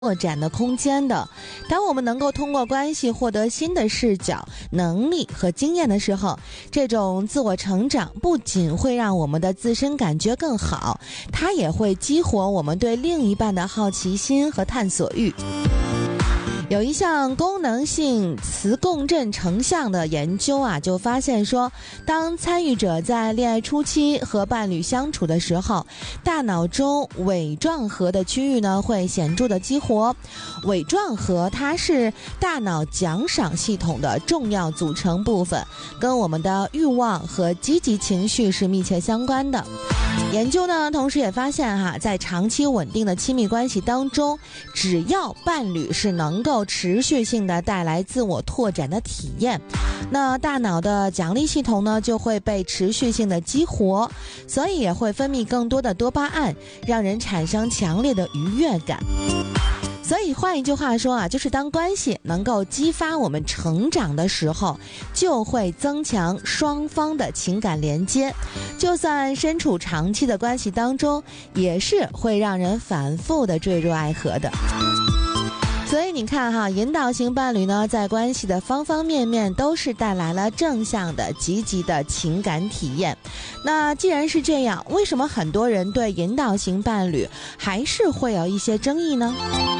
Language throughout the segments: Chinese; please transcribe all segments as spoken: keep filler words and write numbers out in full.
拓展的空间的。当我们能够通过关系获得新的视角、能力和经验的时候，这种自我成长不仅会让我们的自身感觉更好，它也会激活我们对另一半的好奇心和探索欲。有一项功能性磁共振成像的研究啊，就发现说，当参与者在恋爱初期和伴侣相处的时候，大脑中尾状核的区域呢会显著的激活。尾状核它是大脑奖赏系统的重要组成部分，跟我们的欲望和积极情绪是密切相关的。研究呢，同时也发现哈，在长期稳定的亲密关系当中，只要伴侣是能够持续性的带来自我拓展的体验，那大脑的奖励系统呢就会被持续性的激活，所以也会分泌更多的多巴胺，让人产生强烈的愉悦感。所以换一句话说啊，就是当关系能够激发我们成长的时候，就会增强双方的情感连接，就算身处长期的关系当中，也是会让人反复的坠入爱河的。所以你看哈，引导型伴侣呢，在关系的方方面面都是带来了正向的、积极的情感体验。那既然是这样，为什么很多人对引导型伴侣还是会有一些争议呢？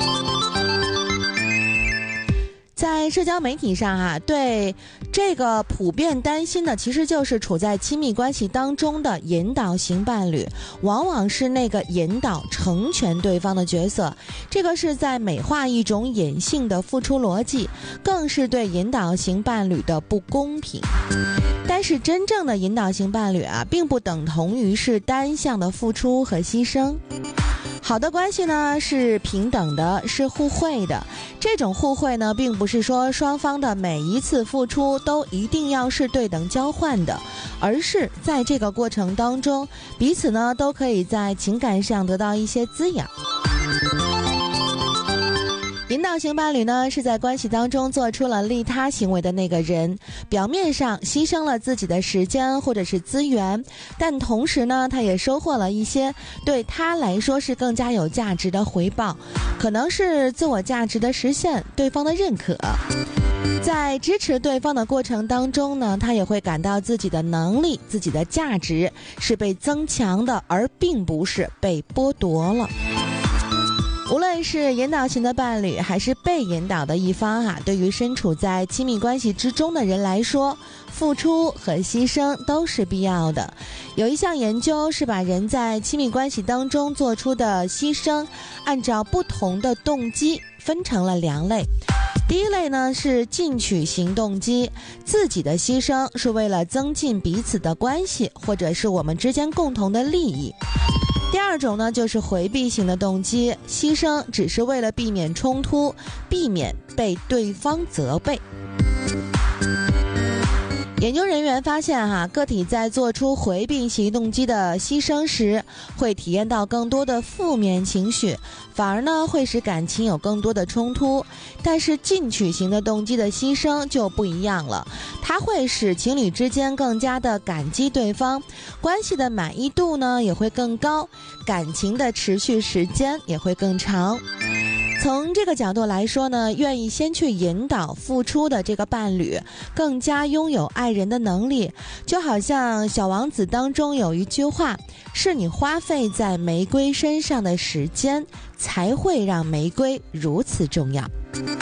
在社交媒体上啊，对这个普遍担心的其实就是处在亲密关系当中的引导型伴侣往往是那个引导成全对方的角色，这个是在美化一种隐性的付出逻辑，更是对引导型伴侣的不公平。但是真正的引导型伴侣啊，并不等同于是单向的付出和牺牲。好的关系呢是平等的，是互惠的。这种互惠呢，并不是说双方的每一次付出都一定要是对等交换的，而是在这个过程当中，彼此呢都可以在情感上得到一些滋养。引导型伴侣呢，是在关系当中做出了利他行为的那个人，表面上牺牲了自己的时间或者是资源，但同时呢，他也收获了一些对他来说是更加有价值的回报，可能是自我价值的实现，对方的认可。在支持对方的过程当中呢，他也会感到自己的能力、自己的价值是被增强的，而并不是被剥夺了。无论是引导型的伴侣还是被引导的一方啊，对于身处在亲密关系之中的人来说，付出和牺牲都是必要的。有一项研究是把人在亲密关系当中做出的牺牲，按照不同的动机分成了两类。第一类呢是进取型动机，自己的牺牲是为了增进彼此的关系，或者是我们之间共同的利益。第二种呢，就是回避型的动机，牺牲只是为了避免冲突，避免被对方责备。研究人员发现哈，个体在做出回避型动机的牺牲时，会体验到更多的负面情绪，反而呢会使感情有更多的冲突。但是进取型的动机的牺牲就不一样了，它会使情侣之间更加的感激对方，关系的满意度呢也会更高，感情的持续时间也会更长。从这个角度来说呢，愿意先去引导付出的这个伴侣更加拥有爱人的能力。就好像小王子当中有一句话，是你花费在玫瑰身上的时间才会让玫瑰如此重要。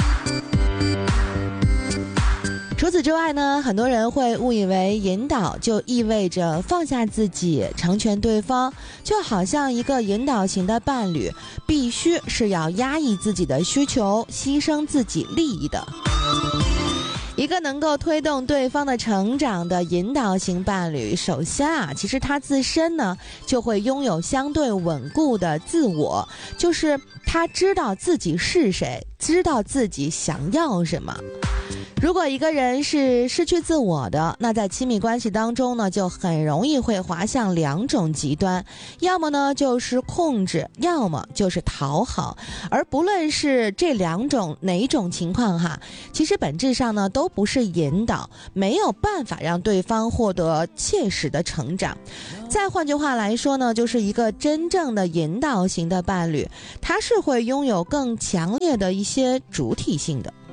除此之外呢，很多人会误以为引导就意味着放下自己，成全对方，就好像一个引导型的伴侣必须是要压抑自己的需求，牺牲自己利益的。一个能够推动对方的成长的引导型伴侣，首先啊，其实他自身呢就会拥有相对稳固的自我，就是他知道自己是谁，知道自己想要什么。 如果一个人是失去自我的，那在亲密关系当中呢，就很容易会滑向两种极端，要么呢就是控制，要么就是讨好。而不论是这两种哪种情况哈，其实本质上呢都不是引导，没有办法让对方获得切实的成长。再换句话来说呢，就是一个真正的引导型的伴侣，他是会拥有更强烈的一些主体性的。